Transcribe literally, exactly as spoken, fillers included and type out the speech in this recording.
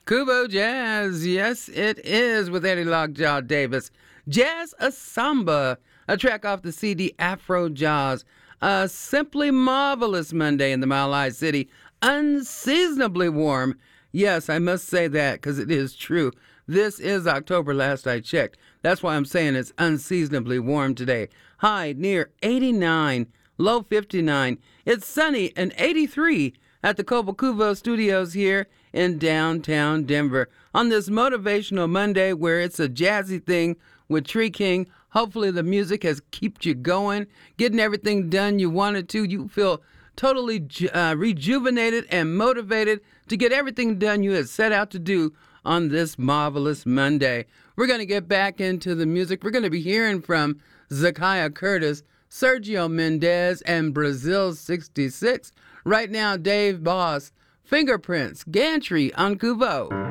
Kubo Jazz, yes it is, with Eddie Lockjaw Davis. Jazz a Samba, a track off the C D Afro Jaws. A simply marvelous Monday in the Mile High City. Unseasonably warm. Yes, I must say that because it is true. This is October, last I checked. That's why I'm saying it's unseasonably warm today. High near eighty-nine, low fifty-nine. It's sunny and eighty-three at the Cobo Cuvo Studios here in downtown Denver on this motivational Monday where it's a jazzy thing with Tree King. Hopefully the music has kept you going, getting everything done you wanted to. You feel totally uh, rejuvenated and motivated to get everything done you had set out to do on this marvelous Monday. We're going to get back into the music. We're going to be hearing from Zakiya Curtis, Sergio Mendes, and Brazil sixty-six. Right now, Dave Boss, Fingerprints, Gantry on Kuvo.